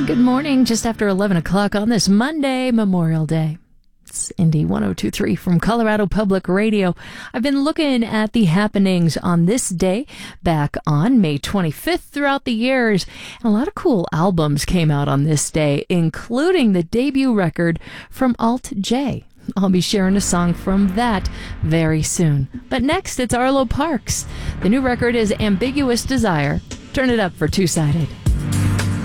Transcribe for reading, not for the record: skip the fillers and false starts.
Good morning, just after 11 o'clock on this Monday, Memorial Day. It's Indy 102.3 from Colorado Public Radio. I've been looking at the happenings on this day back on May 25th throughout the years. And a lot of cool albums came out on this day, including the debut record from Alt J. I'll be sharing a song from that very soon. But next, it's Arlo Parks. The new record is Ambiguous Desire. Turn it up for Two-Sided.